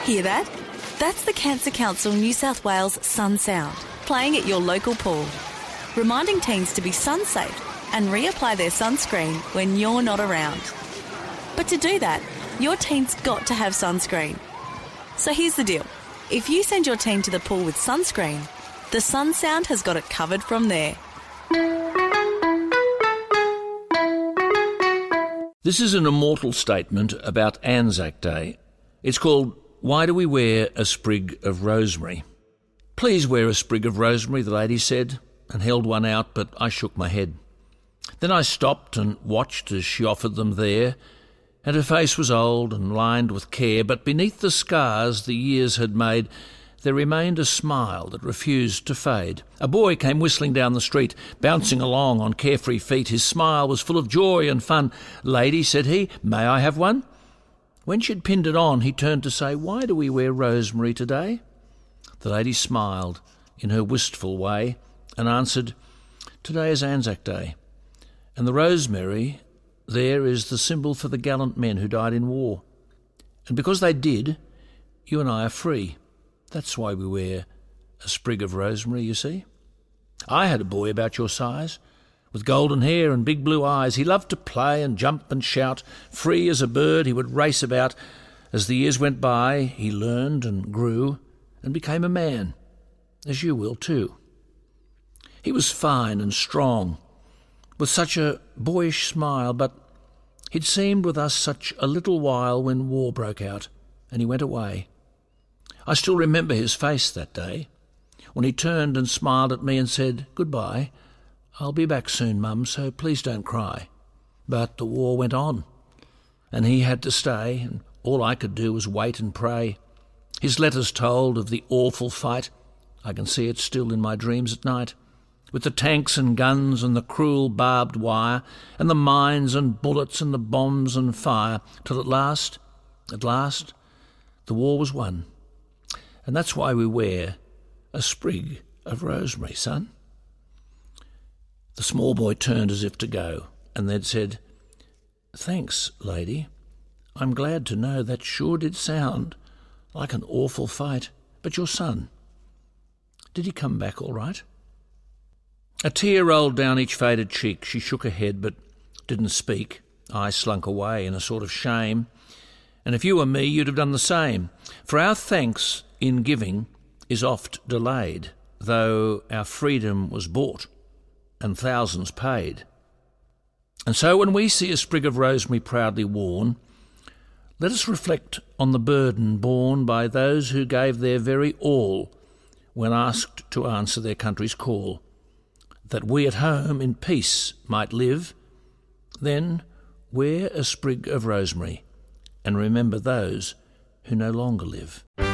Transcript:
Hear that? That's the Cancer Council New South Wales Sun Sound, playing at your local pool, reminding teens to be sun safe and reapply their sunscreen when you're not around. But to do that, your teen's got to have sunscreen. So here's the deal. If you send your teen to the pool with sunscreen, the Sun Sound has got it covered from there. This is an immortal statement about Anzac Day. It's called, "Why do we wear a sprig of rosemary?" "Please wear a sprig of rosemary," the lady said, and held one out, but I shook my head. Then I stopped and watched as she offered them there, and her face was old and lined with care, but beneath the scars the years had made, there remained a smile that refused to fade. A boy came whistling down the street, bouncing along on carefree feet. His smile was full of joy and fun. "Lady," said he, "may I have one?" When she'd pinned it on, he turned to say, "Why do we wear rosemary today?" The lady smiled in her wistful way and answered, "Today is Anzac Day, and the rosemary there is the symbol for the gallant men who died in war. And because they did, you and I are free. That's why we wear a sprig of rosemary, you see." I had a boy about your size, with golden hair and big blue eyes. He loved to play and jump and shout. Free as a bird, he would race about. As the years went by, he learned and grew and became a man, as you will too. He was fine and strong, with such a boyish smile, but he'd seemed with us such a little while when war broke out, and he went away. I still remember his face that day, when he turned and smiled at me and said, "Goodbye, I'll be back soon, Mum, so please don't cry." But the war went on, and he had to stay, and all I could do was wait and pray. His letters told of the awful fight. I can see it still in my dreams at night, with the tanks and guns and the cruel barbed wire, and the mines and bullets and the bombs and fire, till at last, the war was won. And that's why we wear a sprig of rosemary, son. The small boy turned as if to go, and then said, "Thanks, lady. I'm glad to know that sure did sound like an awful fight. But your son, did he come back all right?" A tear rolled down each faded cheek. She shook her head, but didn't speak. I slunk away in a sort of shame. And if you were me, you'd have done the same. For our thanks in giving is oft delayed, though our freedom was bought and thousands paid. And so when we see a sprig of rosemary proudly worn, let us reflect on the burden borne by those who gave their very all when asked to answer their country's call, that we at home in peace might live. Then wear a sprig of rosemary and remember those who no longer live.